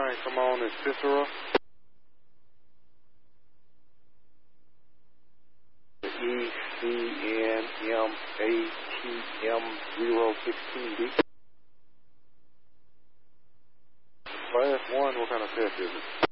line, come on, it's Cicero. ECNMATM016B. Class 1, what kind of test is it?